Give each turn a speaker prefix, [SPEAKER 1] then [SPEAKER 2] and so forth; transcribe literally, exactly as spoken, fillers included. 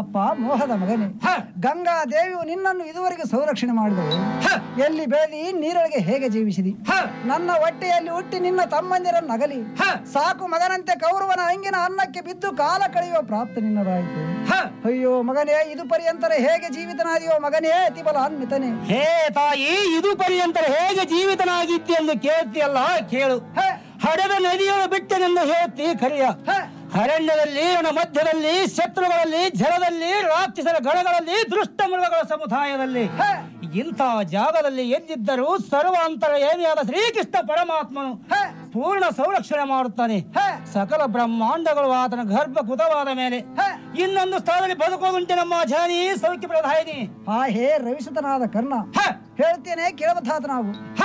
[SPEAKER 1] ಅಪ್ಪ ಮೋಹದ ಮಗನೇ, ಗಂಗಾ ದೇವಿಯು ನಿನ್ನನ್ನು ಇದುವರೆಗೆ ಸಂರಕ್ಷಣೆ ಮಾಡಿದಳು. ಎಲ್ಲಿ ಬೆಳೆದಿ ನೀರೊಳಗೆ ಹೇಗೆ ಜೀವಿಸಿದಿ? ನನ್ನ ಹೊಟ್ಟೆಯಲ್ಲಿ ಹುಟ್ಟಿ ನಿನ್ನ ತಮ್ಮಂದಿರನ್ನು ನಗಲಿ ಸಾಕು ಮಗನಂತೆ ಕೌರವನ ಅಂಗಿನ ಅನ್ನಕ್ಕೆ ಬಿದ್ದು ಕಾಲ ಕಳೆಯುವ ಪ್ರಾಪ್ತ ನಿನ್ನದಾಯಿತು. ಅಯ್ಯೋ ಮಗನೇ, ಇದು ಪರ್ಯಂತರ ಹೇಗೆ ಜೀವಿತನಾದಿಯೋ ಮಗನೇ ಅತಿಬಲಾನ್ವಿತನೇ.
[SPEAKER 2] ಹೇ ತಾಯಿ, ಇದು ಪರ್ಯಂತರ ಹೇಗೆ ಜೀವಿತನಾಗಿತ್ತೆಂದು ಕೇಳ್ತಿಯಲ್ಲ, ಕೇಳು. ಹಡೆದ ನದಿಯೊಳು ಬಿಟ್ಟನೆಂದು ಹೇಳ್ತಿ ಕರಿಯ. ಅರಣ್ಯದಲ್ಲಿ, ಅವನ ಮಧ್ಯದಲ್ಲಿ, ಶತ್ರುಗಳಲ್ಲಿ, ಜಲದಲ್ಲಿ, ರಾಕ್ಷಸರ ಗಣಗಳಲ್ಲಿ, ದುಷ್ಟ ಮೃಗಗಳ ಸಮುದಾಯದಲ್ಲಿ, ಇಂಥ ಜಾಗದಲ್ಲಿ ಎದ್ದಿದ್ದರೂ ಸರ್ವಾಂತರ ಏನಿಯಾದ ಶ್ರೀಕೃಷ್ಣ ಪರಮಾತ್ಮನು ಪೂರ್ಣ ಸಂರಕ್ಷಣೆ ಮಾಡುತ್ತಾನೆ. ಸಕಲ ಬ್ರಹ್ಮಾಂಡಗಳು ಆತನ ಗರ್ಭ ಕೃತವಾದ ಮೇಲೆ ಇನ್ನೊಂದು ಸ್ಥಳದಲ್ಲಿ ಬದುಕೋದುಂಟೆ ನಮ್ಮ ಜಾನಿ ಸೌಖ್ಯ ಪ್ರಧಾಯಿನಿ.
[SPEAKER 1] ಆ ಹೇ ರವಿಸುತನಾದ ಕರ್ಣ, ಹೇಳ್ತೇನೆ ಕೇಳಬತ್ತಾತ ನಾವು.